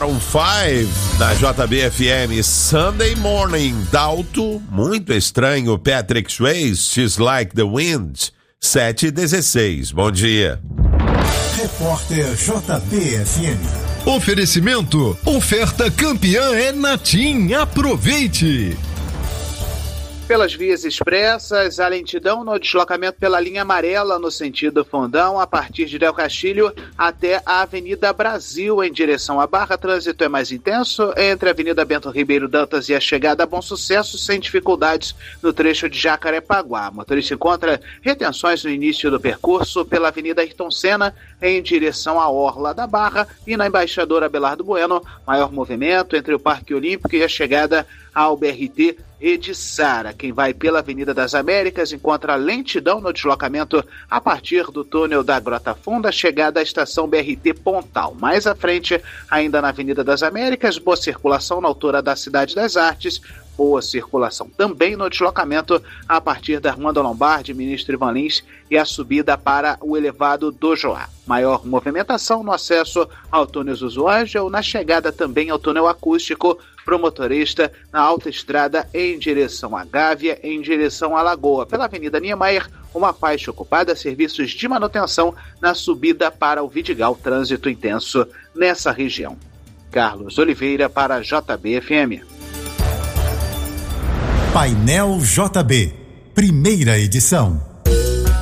Maroon 5 na JBFM Sunday Morning. Dalto, muito estranho. Patrick Swayze, She's Like the Wind. 7h16. Bom dia. Repórter JBFM. Oferecimento. Oferta campeã é na TIM. Aproveite. Pelas vias expressas, a lentidão no deslocamento pela linha amarela no sentido Fundão, a partir de Del Castilho até a Avenida Brasil, em direção à Barra. Trânsito é mais intenso entre a Avenida Bento Ribeiro Dantas e a chegada a Bom Sucesso, sem dificuldades no trecho de Jacarepaguá. O motorista encontra retenções no início do percurso pela Avenida Ayrton Senna, em direção à Orla da Barra, e na Embaixador Abelardo Bueno, maior movimento entre o Parque Olímpico e a chegada ao BRT Ediçara. Quem vai pela Avenida das Américas encontra lentidão no deslocamento a partir do túnel da Grota Funda, chegada à estação BRT Pontal. Mais à frente, ainda na Avenida das Américas, boa circulação na altura da Cidade das Artes, boa circulação também no deslocamento a partir da Armando Lombardi, Ministro Ivan Lins, e a subida para o elevado do Joá. Maior movimentação no acesso ao túnel Zuzu Ângel, na chegada também ao túnel acústico para o motorista na autoestrada em direção à Gávea, em direção à Lagoa. Pela Avenida Niemeyer, uma faixa ocupada, serviços de manutenção na subida para o Vidigal, trânsito intenso nessa região. Carlos Oliveira para a JBFM. Painel JB, primeira edição.